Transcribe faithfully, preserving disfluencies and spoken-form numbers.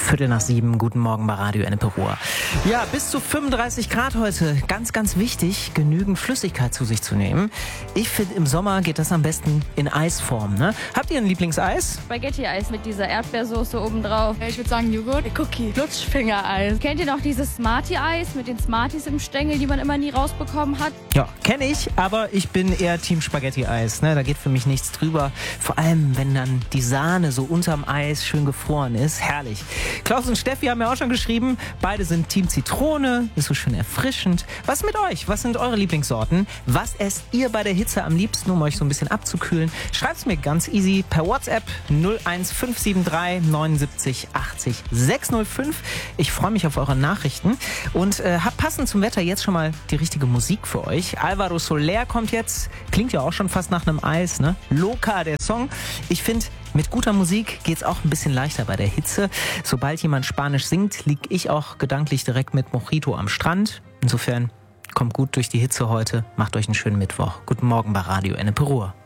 Viertel nach sieben, guten Morgen bei Radio Ennepe Ruhr. Ja, bis zu fünfunddreißig Grad heute. Ganz, ganz wichtig, genügend Flüssigkeit zu sich zu nehmen. Ich finde, im Sommer geht das am besten in Eisform. Ne? Habt ihr ein Lieblingseis? Spaghetti-Eis mit dieser Erdbeersoße obendrauf. Ich würde sagen Joghurt, Cookie, Lutschfinger-Eis. Kennt ihr noch dieses Smarty-Eis mit den Smarties im Stängel, die man immer nie rausbekommen hat? Ja, kenne ich, aber ich bin eher Team Spaghetti-Eis. Ne? Da geht für mich nichts drüber. Vor allem, wenn dann die Sahne so unterm Eis schön gefroren ist. Herrlich. Klaus und Steffi haben ja auch schon geschrieben, beide sind Team Zitrone, ist so schön erfrischend. Was mit euch? Was sind eure Lieblingssorten? Was esst ihr bei der Hitze am liebsten, um euch so ein bisschen abzukühlen? Schreibt's mir ganz easy per WhatsApp null eins fünf sieben drei neunundsiebzig achtzig sechshundertfünf. Ich freue mich auf eure Nachrichten und äh, hab passend zum Wetter jetzt schon mal die richtige Musik für euch. Alvaro Soler kommt jetzt, klingt ja auch schon fast nach einem Eis, ne? Loca, der Song. Ich finde, mit guter Musik geht's auch ein bisschen leichter bei der Hitze. Sobald jemand Spanisch singt, lieg ich auch gedanklich direkt mit Mojito am Strand. Insofern kommt gut durch die Hitze heute. Macht euch einen schönen Mittwoch. Guten Morgen bei Radio Ennepe Ruhr.